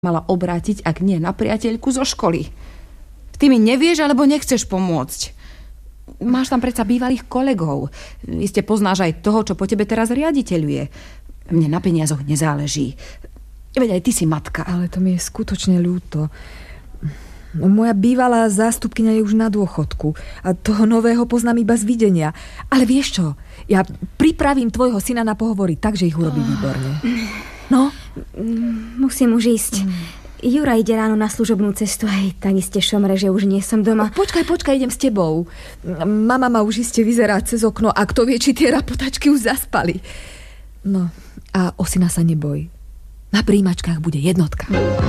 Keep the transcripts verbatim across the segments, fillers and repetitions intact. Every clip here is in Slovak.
mala obrátiť, ak nie na priateľku zo školy. Ty mi nevieš, alebo nechceš pomôcť. Máš tam predsa bývalých kolegov. Iste poznáš aj toho, čo po tebe teraz riaditeľuje. Mne na peniazoch nezáleží. Veď aj ty si matka. Ale to mi je skutočne ľúto. Moja bývalá zástupkyňa je už na dôchodku a toho nového poznám iba z videnia. Ale vieš čo? Ja pripravím tvojho syna na pohovory tak, že ich urobí výborne. No? Musím už ísť. Jura ide ráno na služobnú cestu. Aj tak iste šomre, že už nie som doma. Počkaj, počkaj, idem s tebou. Mama ma už iste vyzerá cez okno a kto vie, či tie rapotačky už zaspali. No, a o syna sa neboj. Na príjimačkách bude jednotka.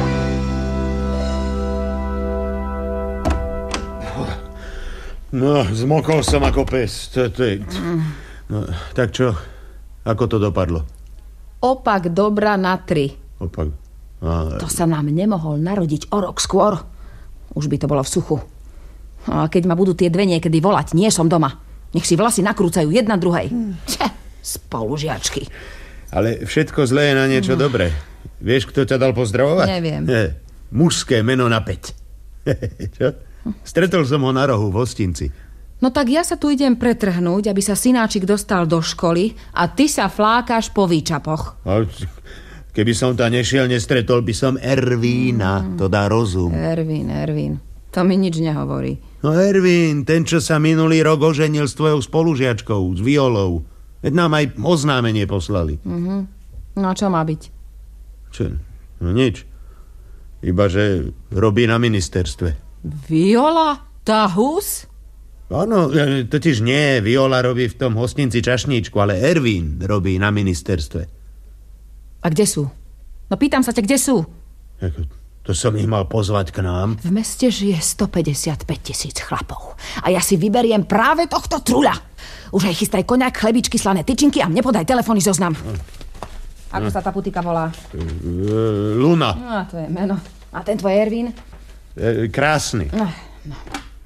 No, zmokol som ako pes. To, to je... No, tak čo? Ako to dopadlo? Opak dobra na tri. Opak. A... To sa nám nemohol narodiť o rok skôr. Už by to bolo v suchu. A keď ma budú tie dve niekedy volať, nie som doma. Nech si vlasy nakrúcajú jedna druhej. Hmm. Če, spolužiačky. Ale všetko zlé je na niečo hmm. dobré. Vieš, kto ťa dal pozdravovať? Neviem. Je, mužské meno na päť. Čo? Stretol som ho na rohu v hostinci. No tak ja sa tu idem pretrhnúť, aby sa synáčik dostal do školy a ty sa flákaš po výčapoch. A keby som tam nešiel, nestretol by som Ervína. Mm. To dá rozum. Ervín, Ervín. To mi nič nehovorí. No Ervín, ten, čo sa minulý rok oženil s tvojou spolužiačkou, s Violou. Veď nám aj oznámenie poslali. Mm-hmm. No a čo má byť? Čo? No nič. Iba, že robí na ministerstve. Viola? Tá hus? Áno, totiž nie, Viola robí v tom hostinci čašníčku, ale Ervín robí na ministerstve. A kde sú? No pýtam sa ťa, kde sú? To som ich mal pozvať k nám. V meste žije stopäťdesiatpäť tisíc chlapov. A ja si vyberiem práve tohto truľa. Už aj chystaj koniak, chlebičky, slané tyčinky a mne podaj telefónny zoznam. No. Ako no. sa tá putika volá? Luna. No, to je meno. A ten tvoj Ervín? E, krásny. No, no.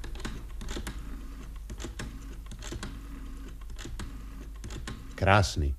Krásny.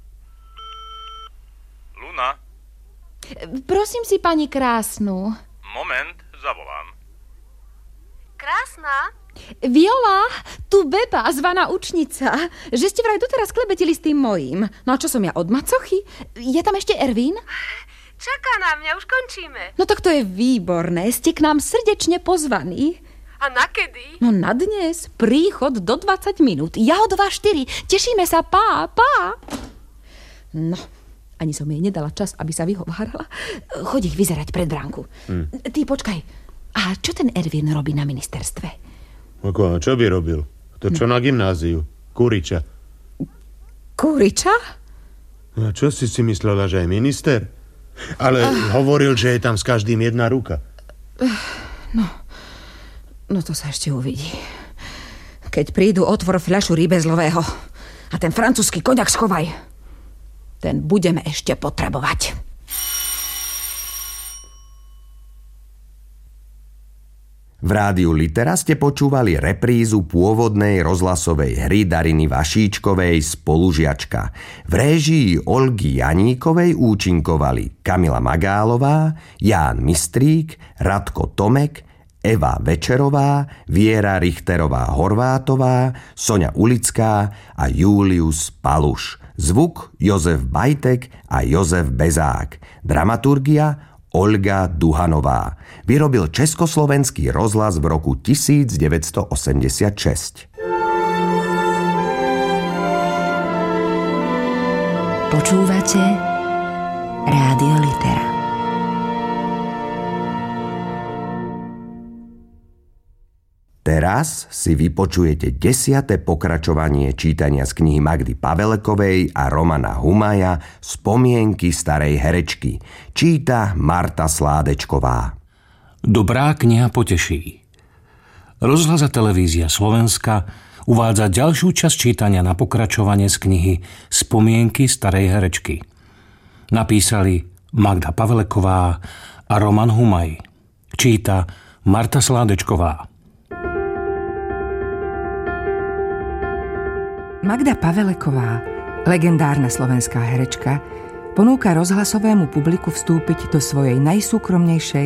Luna? Prosím si, pani Krásnu. Moment, zavolám. Krásna? Viola, tu Beba, zvaná učnica. Že ste vraj doteraz klebetili s tým mojím. No a čo som ja, od macochy? Je tam ešte Ervín? Čaká na mňa, už končíme. No tak to je výborné, ste k nám srdečne pozvaní. A na kedy? No na dnes, príchod do dvadsať minút. Ja o dva štyri, tešíme sa, pá, pá. No, ani som jej nedala čas, aby sa vyhovárala. Choď ich vyzerať pred bránku. Hmm. Ty počkaj, a čo ten Ervín robí na ministerstve? Ako, čo by robil? To čo no. na gymnáziu? Kuriča. Kuriča? No čo si si myslela, že je minister? Ale uh. hovoril, že je tam s každým jedna ruka. Uh, no... No to sa ešte uvidí. Keď prídu, otvor fľašu rybezlového a ten francúzsky koniak schovaj. Ten budeme ešte potrebovať. V rádiu Litera ste počúvali reprízu pôvodnej rozhlasovej hry Dariny Vašíčkovej Spolužiačka. V réžii Olgy Janíkovej účinkovali Kamila Magálová, Ján Mistrík, Radko Tomek, Eva Večerová, Viera Richterová-Horvátová, Soňa Ulická a Julius Paluš. Zvuk Jozef Bajtek a Jozef Bezák. Dramaturgia Olga Duhanová. Vyrobil Československý rozhlas v roku devätnásťstoosemdesiatšesť. Počúvate Rádio Litera. Teraz si vypočujete desiate pokračovanie čítania z knihy Magdy Pavelekovej a Romana Humaja Spomienky starej herečky. Číta Marta Sládečková. Dobrá kniha poteší. Rozhlas a televízia Slovenska uvádza ďalšiu časť čítania na pokračovanie z knihy Spomienky starej herečky. Napísali Magda Paveleková a Roman Humaj. Číta Marta Sládečková. Magda Paveleková, legendárna slovenská herečka, ponúka rozhlasovému publiku vstúpiť do svojej najsúkromnejšej